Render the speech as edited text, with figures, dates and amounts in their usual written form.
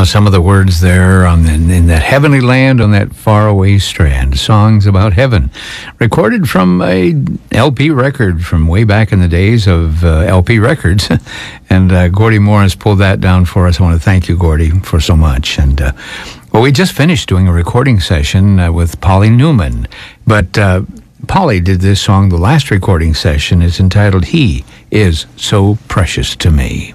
some of the words there in that heavenly land on that faraway strand. Songs about heaven. Recorded from a LP record from way back in the days of LP records. And Gordy Morris pulled that down for us. I want to thank you, Gordy, for so much. And well, we just finished doing a recording session with Polly Newman. But Polly did this song. The last recording session is entitled He Is So Precious to Me.